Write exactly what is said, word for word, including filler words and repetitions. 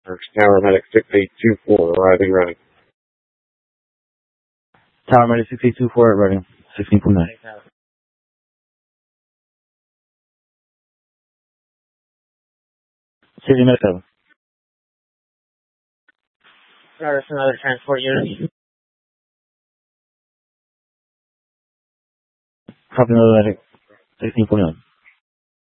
Tower Medic six eight two four, arriving ready. Tower Medic six eight two four, arriving sixteen point nine. City Medical. There's another transport unit. Copy another Medic sixteen point nine.